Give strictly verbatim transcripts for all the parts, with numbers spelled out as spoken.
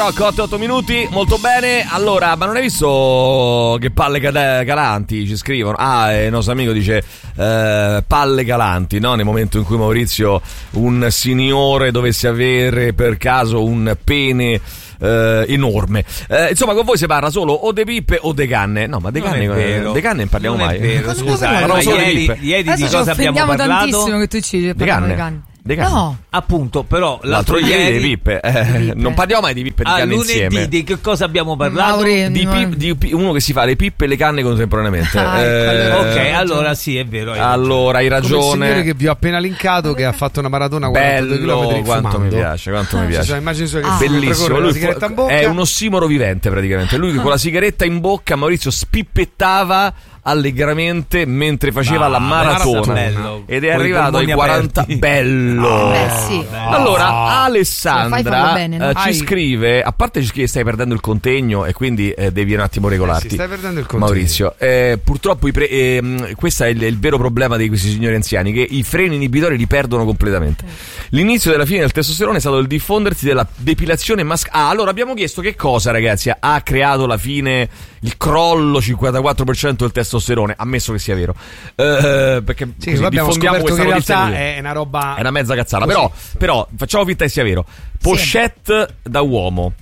Cotte otto minuti, molto bene. Allora, ma non hai visto che palle cade- galanti ci scrivono? Ah, il nostro amico dice eh, palle galanti, no? Nel momento in cui Maurizio, un signore, dovesse avere per caso un pene eh, enorme. Eh, insomma, con voi si parla solo o de pippe o de canne. No, ma de canne, eh, de canne ne parliamo non mai. È vero, scusa, ma ma solo de ieri, pippe. ieri di cosa abbiamo parlato? Tantissimo che tu ci De canne. canne. De canne. No, appunto, però l'altro, l'altro ieri di pippe, eh, di pippe. Non parliamo mai di pippe e di ah, canne lunedì insieme. Di che cosa abbiamo parlato? Mauri, Di, pip, di pi- uno che si fa le pippe e le canne contemporaneamente. Ah, eh, ecco, ok, allora sì, è vero. Hai allora hai Come il ragione. signore che vi ho appena linkato, che ha fatto una maratona quarantadue chilometri Bello, quanto fumando. mi piace, quanto mi piace. Cioè, immagini solo che Ah. Bellissimo. con la Lui sigaretta in fu- bocca. è un ossimoro vivente praticamente. Lui che con la sigaretta in bocca, Maurizio spippettava allegramente mentre faceva No, la maratona bello. ed è Coi arrivato ai polmoni quaranta. aperti. Bello. Beh, sì. Allora Se lo fai, Alessandra fallo bene, no? eh, ci Hai- scrive, a parte ci scrive stai perdendo il contegno e quindi eh, devi un attimo regolarti. Eh sì, stai perdendo il contegno. Maurizio, eh, purtroppo i pre- ehm, questo è il, il vero problema di questi signori anziani, che i freni inibitori li perdono completamente. L'inizio della fine del testosterone è stato il diffondersi della depilazione maschile. Ah, allora abbiamo chiesto che cosa, ragazzi, ha creato la fine, il crollo cinquantaquattro per cento del testosterone, ammesso che sia vero. Eh, perché Sì, così abbiamo diffondiamo scoperto che questa in notizia realtà così. è una roba. È una mezza cazzata, così. però, però facciamo finta che sia vero. Pochette da uomo.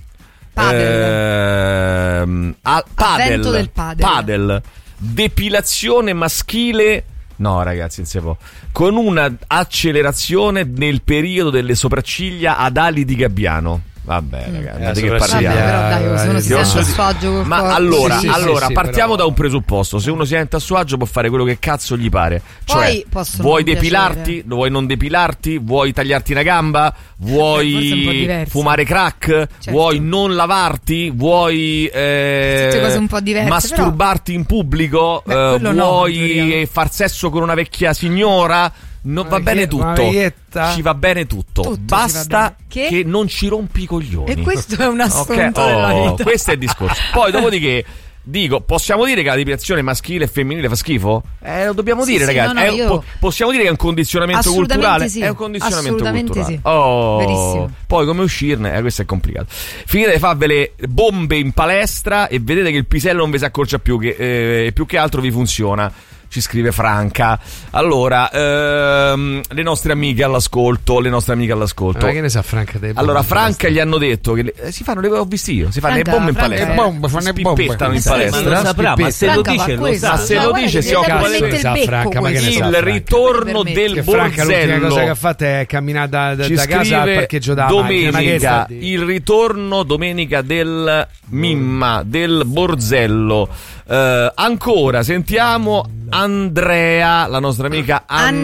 Padel. Ehm, a- Avvento padel, del padel. padel. Depilazione maschile. No, ragazzi, non si può. Con una accelerazione nel periodo delle sopracciglia ad ali di gabbiano. Vabbè, ragazzi, Eh, di che sopracciglia- parliamo? Vabbè, però dai, se uno si Ti sente posso a dire- suo agio col Ma corpo. allora, Sì, sì, allora sì, partiamo però- da un presupposto. Se uno si sente a suo agio può fare quello che cazzo gli pare. Cioè, Poi possono vuoi non depilarti, piacere. vuoi non depilarti, vuoi tagliarti una gamba, Forse è un po' vuoi diverso. fumare crack, Certo. vuoi non lavarti, vuoi eh, Tutte cose un po' diverse, masturbarti in pubblico, Beh, eh, quello no, in vuoi teoria. far sesso con una vecchia signora. Non Una va bene vecchie- una tutto, vecchietta? ci va bene tutto, Tutto ci basta va bene. Che? che non ci rompi i coglioni. E questo è un assunto Ok? della Oh, vita. questo è il discorso. Poi dopodiché dico, possiamo dire che la depilazione maschile e femminile fa schifo? Eh, lo dobbiamo Sì, dire, sì, ragazzi. no, no, È un io- po- possiamo dire che è un condizionamento Assolutamente culturale? sì. È un condizionamento Assolutamente culturale. sì. Oh. Verissimo. Poi come uscirne? Eh, questo è complicato. Finite di farvele bombe in palestra e vedete che il pisello non vi si accorcia più, che eh, più che altro vi funziona. Ci scrive Franca. Allora, ehm, le nostre amiche all'ascolto, le nostre amiche all'ascolto. Ma che ne sa Franca dei bombe? Allora, Franca gli hanno detto che le- eh, si fanno le ho visti io, si fanno Franca- le bombe in Franca palestra. è- Le bombe, fanno le bombe. Spippettano in Eh sì, ma Ma palestra. lo saprà, ma se lo Franca dice fa lo questo. sa. Ma se lo guarda dice che si gli occupa deve di- mettere il Sa becco Franca, ma che ne questo. sa Il Franca? ritorno Permetti. del Che Franca l'ultima cosa che borzello. ha fatto è camminare da, da, Ci da casa al scrive parcheggio da macchina. Ma che domenica, sta di- il ritorno domenica del Mimma, del borzello. Eh, ancora sentiamo Andrea, la nostra amica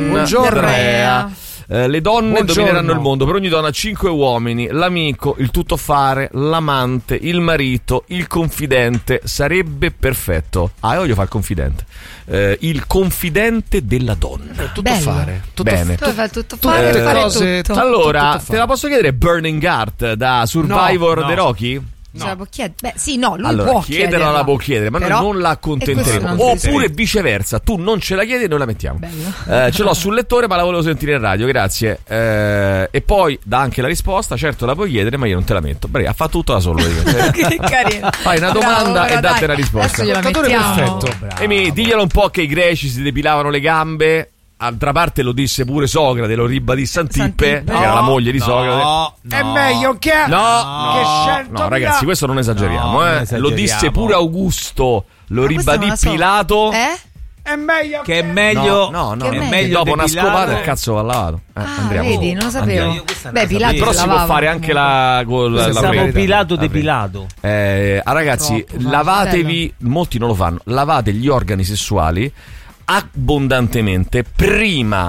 Andrea. Eh, le donne Buongiorno. domineranno il mondo. Per ogni donna cinque uomini: l'amico, il tuttofare, l'amante, il marito, il confidente. Sarebbe perfetto. Ah, io voglio fare il confidente. Eh, il confidente della donna. Tutto Bello. fare. Tutto Bene. Tu fai tutto fare, Tutte fare cose- tutto. Allora, tutto te la posso chiedere Burning Heart da Survivor No, no. The Rocky? Ce la può chiedere? Beh, sì, no, lui Allora, può chiederla chiederla. la può chiedere, ma Però- noi non la e questo accontenteremo. non Oppure si- viceversa, tu non ce la chiedi e noi la mettiamo. Bello. Eh, ce l'ho sul lettore, ma la volevo sentire in radio, grazie. Eh, e poi dà anche la risposta. Certo, la puoi chiedere, ma io non te la metto. Beh, ha fatto tutto da solo. io. Che carino. Fai una domanda Bravo, e ora date dai. la risposta. Adesso gliela Ascoltatore mettiamo. perfetto. E mi diglielo un po' che i greci si depilavano le gambe. D'altra parte lo disse pure Socrate, lo ribadisse Antippe, Antippe. che era la moglie di No, Socrate. no. È meglio che No, che no, scelto no, ragazzi, questo non esageriamo, No, eh. non Lo esageriamo. disse pure Augusto, lo Ma questa non ribadì la so. Pilato. Eh? è meglio Che è meglio, No, no, no, Che è meglio? meglio dopo una depilato. scopata il cazzo va lavato. Eh, Ah, andiamo. vedi, non lo sapevo. Andiamo, io questa non Beh, la Pilato sapevo. Però si si può lavava fare anche comunque. la con la, la Stavo preda. pilato La preda. depilato. Eh, ah, ragazzi, Troppo, ma lavatevi, molti non lo fanno, lavate gli organi sessuali abbondantemente prima,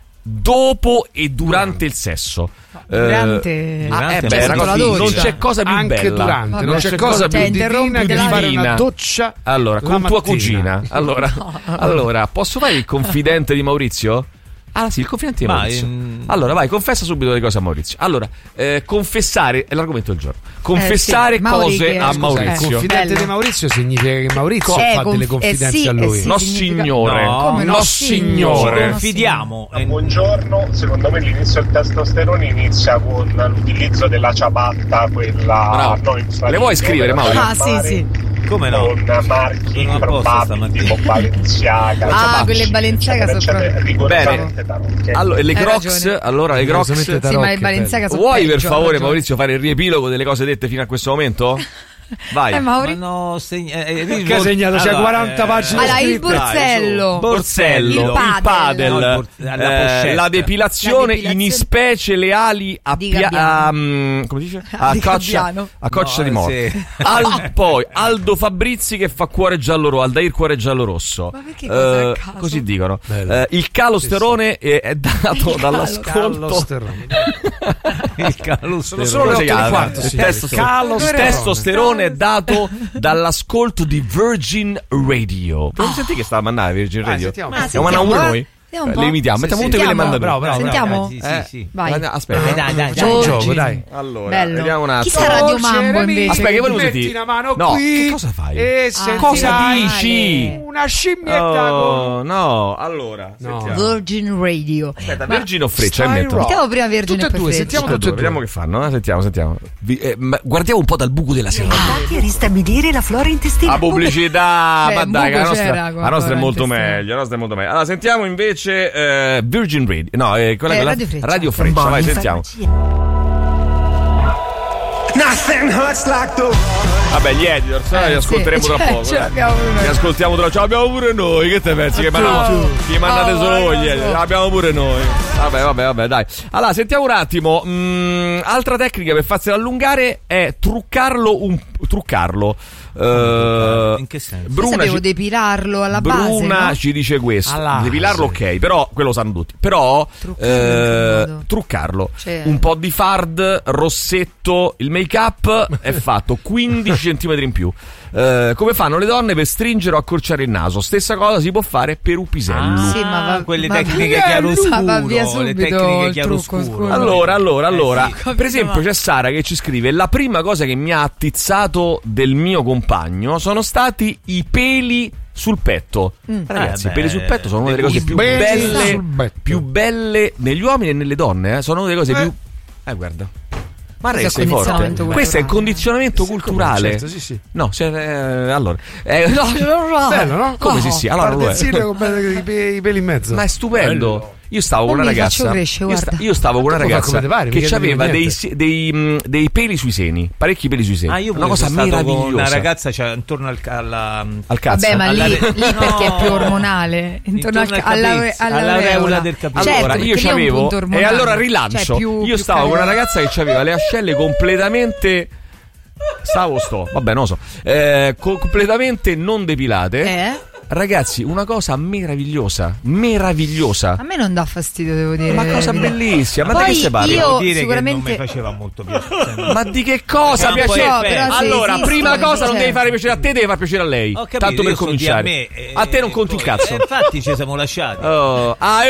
dopo e durante il sesso. Durante, Eh, ah, durante eh, è beh, sotto ragazzi, la doccia. non c'è cosa più anche bella. durante, Vabbè, non c'è c'è cosa cosa più cioè, divina interrompiti che la fare divina. una doccia. Allora, la con tua mattina. cugina. Allora, allora, posso fare il confidente di Maurizio? Ah sì, il confidente di Ma, Maurizio. ehm, Allora vai, confessa subito le cose a Maurizio. Allora, eh, confessare è l'argomento del giorno. Confessare Eh, sì. Mauri cose che- a scusa, Maurizio. eh. Confidente Bello. di Maurizio significa che Maurizio Eh, fa conf- delle eh, confidenze sì, a lui. eh sì. No significa- signore. No. Come no? No Sì. signore. No, Confidiamo. Ah, buongiorno, secondo me l'inizio del testosterone inizia con l'utilizzo della ciabatta, quella Bravo. no, infradito, Le vuoi scrivere, quella Mauri? da Ah, sì, mare, sì. Come no? con marchi Sono a posto probabili stamattina. tipo Balenciaga, Ah, Giacobacci, quelle Balenciaga eccetera, sono eccetera, proprio- rigorosamente da rocche. Allora, le Hai Crocs, ragione. allora le Crocs. Rigorosamente Sì, ma le Tarocche, Balenciaga sono Vuoi per peggio, ha favore ragione. Maurizio fare il riepilogo delle cose dette fino a questo momento? Vai. Eh, Mauri? Ma no, segna, eh, eh, Che ha segnato? C'ha quaranta pagine Allora, il scritte. borsello. Borsello, Il il padel. padel, No, il bor- la eh, pochette. la depilazione, La depilazione in specie le ali a, di pia- Gabbiano. a, mm, come dice? A Di coccia, Gabbiano. a coccia No, di morte. sì. Al- poi Aldo Fabrizi che fa cuore giallo rosso, Aldair cuore giallo rosso. Ma perché cose a Eh, caso? così dicono. Bello. Eh, il calosterone è, è dato dall'ascolto. Callosterone. Il calo Sono solo le Come si otto e chiama? quarto, Il signori. testo- Calosterone. il testosterone è dato dall'ascolto di Virgin Radio. Potete sentire che stava a mandare Virgin Vai, Radio? sentiamo. Ah, Stiamo mandando sentiamo, uno eh. noi? Vediamo un Eh, po'. Le imitiamo, Sì, mettiamo sì, tutte che le sentiamo. manda lui. Bravo, bravo, bravo. Sentiamo? Sì, Eh. sì, sì. Vai. Dai, Aspetta. Dai, dai, dai, Facciamo dai. un gioco, dai. Allora, Bello. vediamo un Chi attimo. sarà Radio Mambo invece? Aspetta, che voi lo metti sentite? una mano No, qui che cosa fai? E Ah, sentirai Cosa dici? una scimmietta con... Oh, no, allora, No. sentiamo. Virgin Radio. Aspetta, Virgin o Freccia, Stai metto. rock. Mettiamo prima Virgin Tutte e e poi due, Freccia. sentiamo Tutte e tutte e due, due. vediamo che fanno, eh, sentiamo, sentiamo. Vi- eh, ma guardiamo un po' dal buco della serranda. Andati a ristabilire la flora intestinale. A pubblicità, Beh, ma un dai, buco la nostra, c'era la con nostra è la molto intestinale. meglio. La nostra è molto meglio. Allora, sentiamo invece eh, Virgin Radio. No, eh, quella Eh, quella- Radio Freccia. Radio Freccia, vai, sentiamo. Vabbè, gli editor, se no li Eh, ascolteremo sì, tra cioè, poco. ce eh. l'abbiamo pure noi. Li ascoltiamo tra. Ce l'abbiamo pure noi. Che te pensi? Che mandate, che mandate Oh, solo voi gli ragazzo. editor? Ce l'abbiamo pure noi. Vabbè, vabbè, vabbè, dai. Allora, sentiamo un attimo. Mm, altra tecnica per farsela allungare è truccarlo un truccarlo. Eh, In che senso? Io Bruna sapevo ci- depilarlo alla base, Bruna no? ci dice questo. Alla Depilarlo base. ok, però quello lo sanno tutti. Però Truccarlo in che eh, modo? truccarlo. Cioè- Un po' di fard, rossetto, il make up è fatto quindici centimetri in più. Eh, come fanno le donne per stringere o accorciare il naso? Stessa cosa si può fare per un pisello. Ah, Sì, ma va- quelle ma- tecniche ma- chiaroscuro, va via le subito tecniche il chiaroscuro. trucco, scusa. Allora, allora, allora, sì. per esempio c'è Sara che ci scrive: la prima cosa che mi ha attizzato del mio compagno sono stati i peli sul petto. Ragazzi, Eh, i peli beh, sul petto sono una delle cose i più peli belle, sul petto. più belle negli uomini e nelle donne, eh. Sono una delle cose Eh. più. Eh, guarda. Guarda che Questo è sei forte. condizionamento Questo è il culturale. condizionamento culturale. Certo, sì, sì. No, cioè, eh, allora. eh, no, Bello, no? come sì, sì, allora lo è. Pardezzino con be- i pe- i peli in mezzo. Ma è stupendo. Io stavo con Non una mi faccio ragazza. crescere, io, sta- guarda. io stavo con una Tu fa ragazza come te pare, che mica devi aveva dire dei, niente. se- dei, mh, dei peli sui seni, parecchi peli sui seni. Ah, io una pure cosa sono stato con meravigliosa. una ragazza, cioè, intorno al, ca- alla, Al cazzo. Vabbè, ma Alla lì, re- lì perché è No. più ormonale. Intorno, Intorno al, al alla, capezzo, alla all'aureola aureola del capello. Certo, Allora, io perché lì è un c'avevo. punto E ormonale. allora rilancio. Cioè, più- io più stavo con una calore. ragazza che aveva le ascelle completamente. Stavo sto, vabbè, non lo so. Eh, co- completamente non depilate. Eh? Ragazzi, una cosa meravigliosa. Meravigliosa. A me non dà fastidio, devo dire. Ma cosa bellissima. Ma Poi di che stai parli? io- Devo dire sicuramente- che non mi faceva molto piacere. Ma di che cosa Ma piacere? poi, però, se Allora, esistono, prima cosa non cioè- devi fare piacere a te, devi far piacere a lei. Ho capito, Tanto per io so di cominciare. A, me, eh, a te non conti poi- un cazzo. eh, infatti ci siamo lasciati. Oh, ah,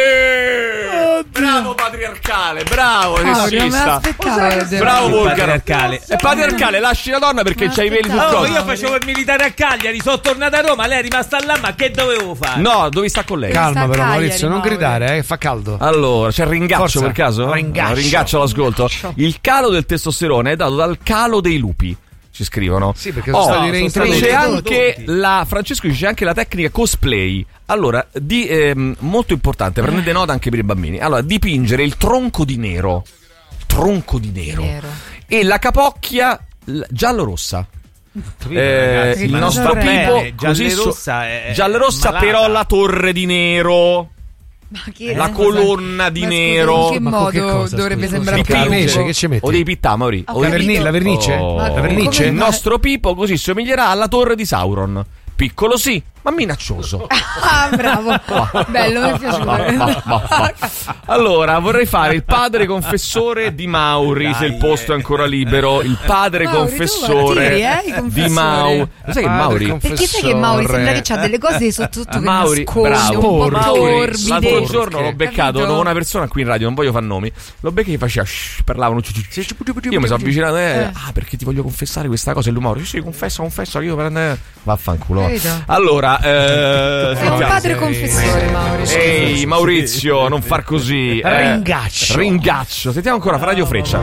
eh, bravo patriarcale, bravo Ah, non me sessista. l'aspettavo. Bravo Il volgare. patriarcale. È patriarcale, lasci la donna perché Ma c'hai i peli sul aspettavo. Oh, collo. io facevo il militare a Cagliari, sono tornato a Roma, lei è rimasta là, ma che dovevo fare? No, devi stare con lei. Calma sta però Cagliari, Maurizio, non Mauri. gridare, eh, fa caldo. Allora, c'è il ringaccio Forza. per caso? Ringaccio. Ringaccio all'ascolto. Il calo del testosterone è dato dal calo dei lupi. Ci scrivono. Sì, perché sono stati reintrodotti. C'è Sono anche stati la Francesco dice anche la tecnica cosplay. Allora, di, ehm, molto importante, prendete nota anche per i bambini. Allora, dipingere il tronco di nero. Tronco di nero. Nero. E la capocchia l- giallo-rossa. Capito, Eh, ragazzi? il ma nostro non so Pippo bene. così so- Giallerossa è- giallerossa malata. però la torre di nero. Ma che- La cosa- colonna di ma scusa, nero. in che Ma con modo che cosa, dovrebbe scusa? sembrare Il più carnese, lungo? che ci metti? O dei pittà, Mauri. Ho O dei La, capito. verni- la vernice? Oh. La vernice? Come Il fa- nostro Pippo così somiglierà alla torre di Sauron. Piccolo sì, ma minaccioso. Ah, bravo. Bello, mi è piaciuto. Ma, ma, ma, ma. Allora, vorrei fare il padre confessore di Mauri, Dai, se il posto è ancora libero. Il padre Mauri, tu confessore tiri, eh, i di confessori. Mauri. Lo sai che Padre Mauri? confessore. Perché sai che Mauri sembra che c'ha delle cose sotto tutto che Mauri, nasconde, bravo. un po' Mauri, torbide. l'altro giorno l'ho beccato Capito? con una persona qui in radio, non voglio fare nomi. L'ho beccato che faceva shh, parlavano. Io mi sono avvicinato e Eh. ah, perché ti voglio confessare questa cosa. E lui Mauri, sì, sì, confessa, confessa che io prendo. Vaffanculo. Capito? Allora, eh, È un sentiamo. padre confessore, Mauri. Ehi Maurizio, non far così. eh. Ringaccio. Ringaccio. Sentiamo ancora fra Radio Freccia.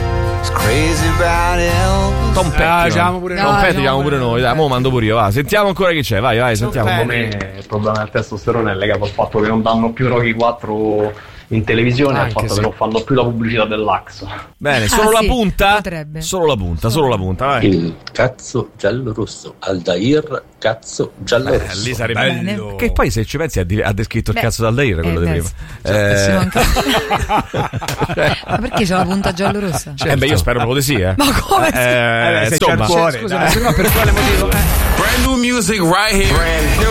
Tom Petty. Ah, no? diciamo pure No, Tom noi. Petty, no, diciamo pure noi. Dai, mo mando pure io. Va. Sentiamo ancora chi c'è. Vai, vai, sentiamo. bene. Me il problema del testosterone è legato al fatto che non danno più Rocky quattro in televisione e al Anche fatto sì. che non fanno più la pubblicità dell'Ax. Bene, Ah, solo la sì, punta. potrebbe. Solo la punta, solo la punta. Vai. Il cazzo giallo-rosso. Aldair cazzo giallo-rosso. Eh, lì sarebbe Bello. Che poi se ci pensi ha, di- ha descritto il Beh, cazzo d'Aldair quello eh, di beh, prima. sì. Eh, Possiamo anche- Ma perché c'è la punta giallo-rossa? eh, beh, io spero proprio di sì, eh. Ma come? Eh, Eh, se c'è il insomma, cuore, Scusa, dai. ma per quale motivo? Brand new music right here.